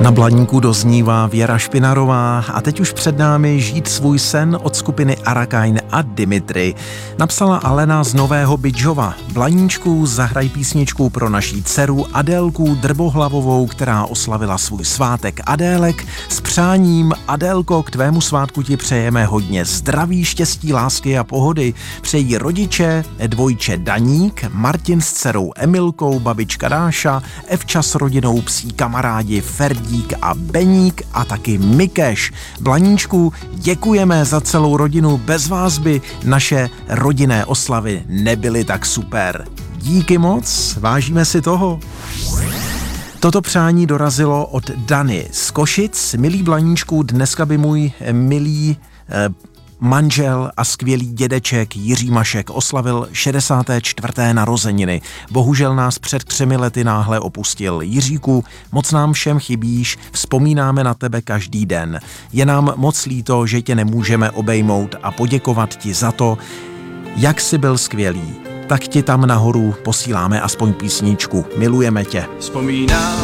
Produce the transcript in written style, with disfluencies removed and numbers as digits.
Na Blaníku doznívá Věra Špinarová a teď už před námi Žít svůj sen od skupiny Arakain a Dimitri. Napsala Alena z Nového Bydžova. Blaníčku, zahraj písničku pro naší dceru Adélku Drbohlavovou, která oslavila svůj svátek. Adélek, s přáním, Adélko, k tvému svátku ti přejeme hodně zdraví, štěstí, lásky a pohody. Přejí rodiče, dvojče Daník, Martin s dcerou Emilkou, babička Dáša, Evča s rodinou, psí kamarádi Ferdík a Beník a taky Mikeš. Blaníčku, děkujeme za celou rodinu, bez vás by naše rodinné oslavy nebyly tak super. Díky moc, vážíme si toho. Toto přání dorazilo od Dany z Košic. Milý Blaníčku, dneska by můj milý manžel a skvělý dědeček Jiří Mašek oslavil 64. narozeniny. Bohužel nás před 3 lety náhle opustil. Jiříku, moc nám všem chybíš, vzpomínáme na tebe každý den. Je nám moc líto, že tě nemůžeme obejmout a poděkovat ti za to, jak jsi byl skvělý. Tak ti tam nahoru posíláme aspoň písničku. Milujeme tě.